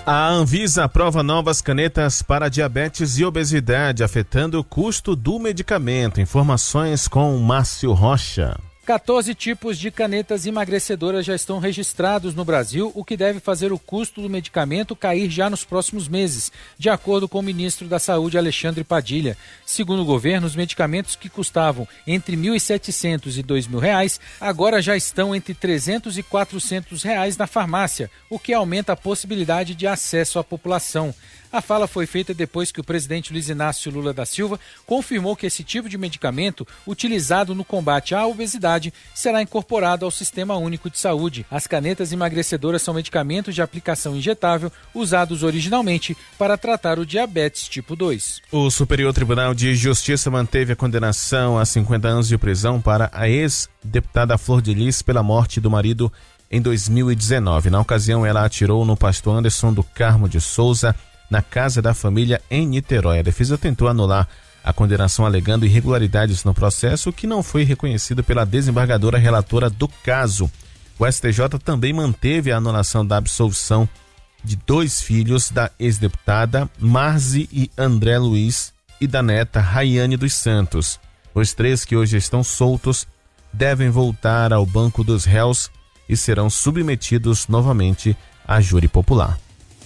A Anvisa aprova novas canetas para diabetes e obesidade, afetando o custo do medicamento. Informações com Márcio Rocha. 14 tipos de canetas emagrecedoras já estão registrados no Brasil, o que deve fazer o custo do medicamento cair já nos próximos meses, de acordo com o ministro da Saúde, Alexandre Padilha. Segundo o governo, os medicamentos que custavam entre R$ 1.700 e R$ 2.000 agora já estão entre R$ 300 e R$ 400 na farmácia, o que aumenta a possibilidade de acesso à população. A fala foi feita depois que o presidente Luiz Inácio Lula da Silva confirmou que esse tipo de medicamento, utilizado no combate à obesidade, será incorporado ao Sistema Único de Saúde. As canetas emagrecedoras são medicamentos de aplicação injetável usados originalmente para tratar o diabetes tipo 2. O Superior Tribunal de Justiça manteve a condenação a 50 anos de prisão para a ex-deputada Flor de Lis pela morte do marido em 2019. Na ocasião, ela atirou no pastor Anderson do Carmo de Souza, na casa da família em Niterói. A defesa tentou anular a condenação alegando irregularidades no processo, que não foi reconhecido pela desembargadora relatora do caso. O STJ também manteve a anulação da absolvição de 2 filhos da ex-deputada, Marzi e André Luiz, e da neta Raiane dos Santos. Os 3 que hoje estão soltos devem voltar ao banco dos réus e serão submetidos novamente à júri popular.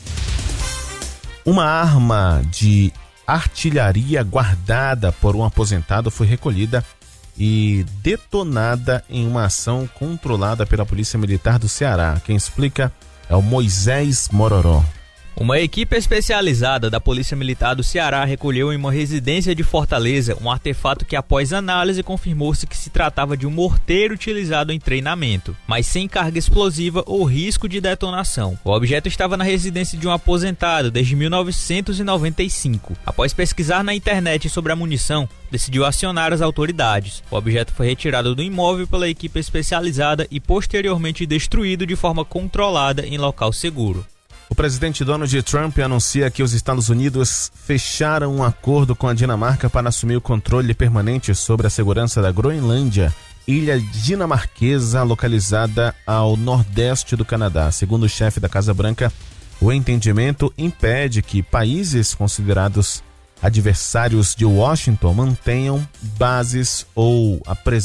Uma arma de artilharia guardada por um aposentado foi recolhida e detonada em uma ação controlada pela Polícia Militar do Ceará. Quem explica é o Moisés Mororó. Uma equipe especializada da Polícia Militar do Ceará recolheu em uma residência de Fortaleza um artefato que, após análise, confirmou-se que se tratava de um morteiro utilizado em treinamento, mas sem carga explosiva ou risco de detonação. O objeto estava na residência de um aposentado desde 1995. Após pesquisar na internet sobre a munição, decidiu acionar as autoridades. O objeto foi retirado do imóvel pela equipe especializada e posteriormente destruído de forma controlada em local seguro. O presidente Donald Trump anuncia que os Estados Unidos fecharam um acordo com a Dinamarca para assumir o controle permanente sobre a segurança da Groenlândia, ilha dinamarquesa localizada ao nordeste do Canadá. Segundo o chefe da Casa Branca, o entendimento impede que países considerados adversários de Washington mantenham bases ou a presença